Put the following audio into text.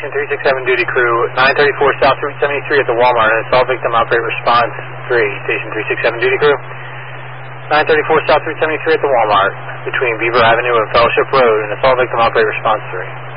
Station 367 duty crew, 934 South Route 73 at the Walmart, and assault victim operate response 3. Station 367 duty crew, 934 South Route 73 at the Walmart, between Beaver Avenue and Fellowship Road, and assault victim operate response 3.